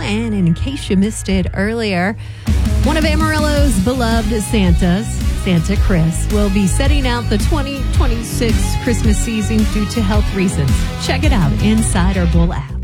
And in case you missed it earlier, one of Amarillo's beloved Santas, Santa Chris, will be setting out the 2026 Christmas season due to health reasons. Check it out inside our Bull app.